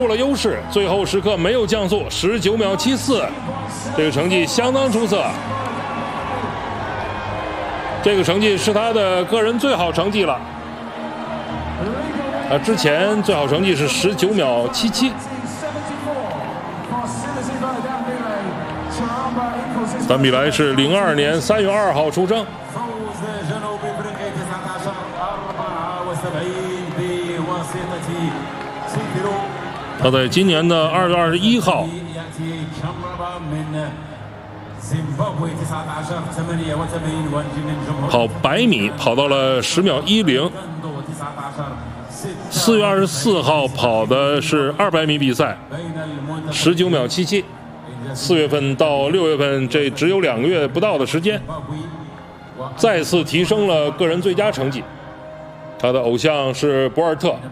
了优势，最后时刻没有降速，19秒74，这个成绩相当出色。这个成绩是他的个人最好成绩了。之前最好成绩是19秒77。丹比莱是02年3月2号出生。他在今年的2月21号跑100米，跑到了10秒10。4月24号跑的是200米比赛，19秒77。4月份到6月份，这只有2个月不到的时间，再次提升了个人最佳成绩。他的偶像是博尔特。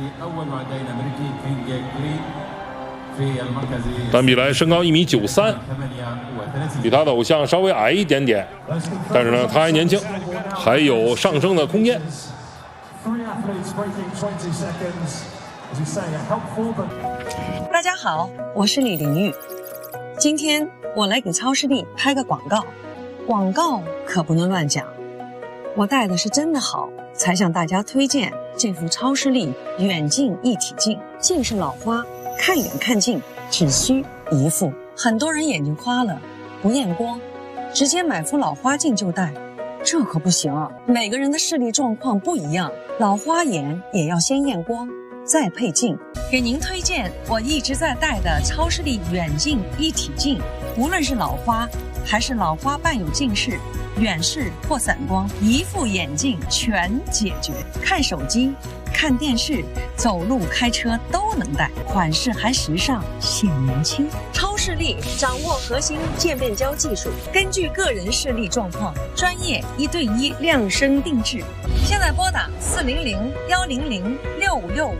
丹比莱身高1.93米，比他的偶像稍微矮一点点，但是呢，他还年轻，还有上升的空间。 大家好，我是李玲玉。今天我来给超视力拍个广告，广告可不能乱讲。我戴的是真的好，才向大家推荐这副超视力远近一体镜。近视老花，看远看近只需一副。很多人眼睛花了，不验光，直接买副老花镜就戴，这可不行啊！每个人的视力状况不一样，老花眼也要先验光，再配镜。给您推荐我一直在戴的超视力远近一体镜，无论是老花还是老花伴有近视、远视或散光，一副眼镜全解决。看手机、看电视、走路、开车都能戴，款式还时尚，显年轻。超视力掌握核心渐变焦技术，根据个人视力状况，专业1对1量身定制。现在拨打400-100-6565。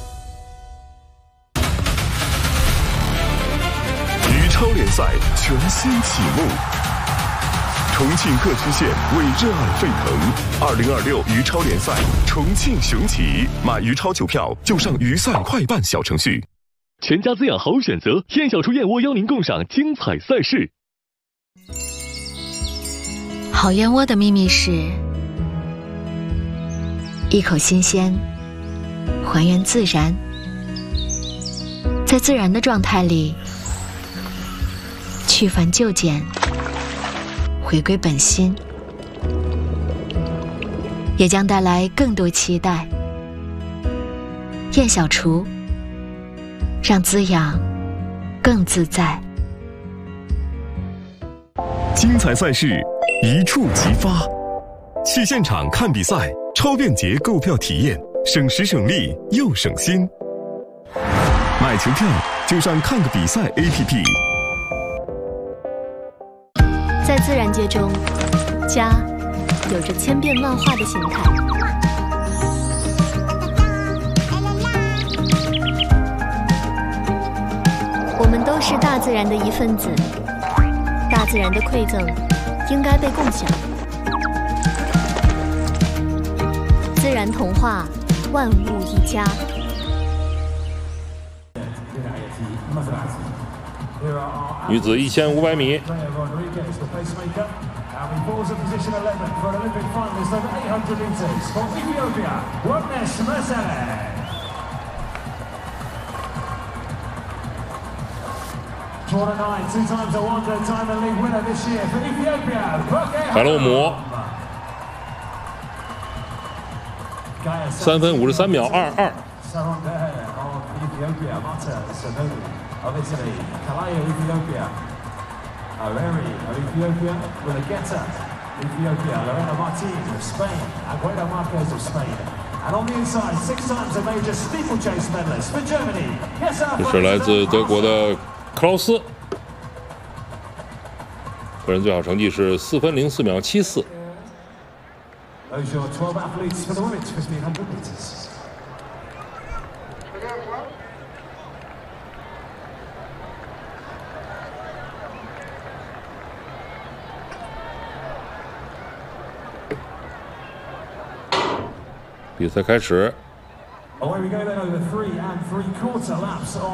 余超联赛全新启幕，重庆各区县为热爱沸腾。2026余超联赛重庆雄起，买余超球票就上余赛快办小程序。 全家滋养好选择，燕小厨燕窝邀您共赏精彩赛事。 好燕窝的秘密是一口新鲜，还原自然，在自然的状态里去繁就简，回归本心，也将带来更多期待。燕小厨，让滋养更自在。 精彩赛事一触即发，去现场看比赛，超便捷购票体验，省时省力又省心。买球票就上看个比赛 APP。 在自然界中，家有着千变万化的形态。我们都是大自然的一份子，大自然的馈赠应该被共享。自然童话，万物一家。 女子1500米。海洛姆3分53秒22。 of Italy, Kalaya Ethiopia, Areri of Ethiopia, Willigetta, Ethiopia, Lorena Martin of Spain, Aguero Marquez of Spain. And on the inside, 6 times a major steeplechase medalist for Germany. 这是来自德国的克劳斯，个人最好成绩是4分04秒74。 Those are 12 athletes for the women's 1500 meters. 比赛开始， Away we go then over 3 3/4 laps.